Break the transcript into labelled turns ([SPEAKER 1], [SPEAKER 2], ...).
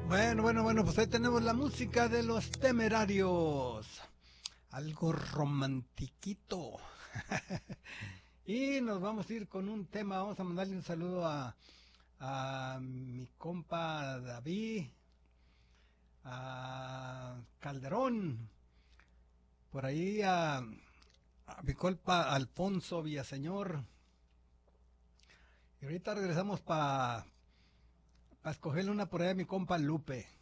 [SPEAKER 1] Bueno, pues ahí tenemos la música de Los Temerarios. Algo romantiquito. Y nos vamos a ir con un tema, vamos a mandarle un saludo a mi compa David, a Calderón, por ahí a mi compa Alfonso Villaseñor. Y ahorita regresamos para escogerle una por ahí a mi compa Lupe.